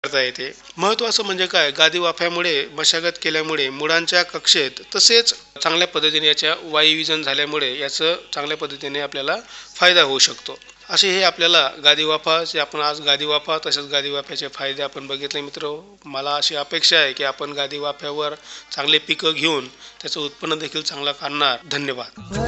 करता येते। महत्त्वाचं म्हणजे काय, गादी वाफ्यामुळे मशागत केल्यामुळे मुळांच्या कक्षेत तसेच चांगल्या पद्धतीने याच्या वायुविजन झाल्यामुळे याचं चांगल्या पद्धतीने आपल्याला फायदा होऊ शकतो। असे हे आपल्याला गादी वाफा जे आपण आज गादी वाफा तसेच गादी वाफ्याचे फायदे आपण बघितले मित्रांनो। मला अशी अपेक्षा आहे की आपण गादी वाफ्यावर चांगले पिकं घेऊन त्याचं उत्पन्न देखील चांगलं काढणार। धन्यवाद।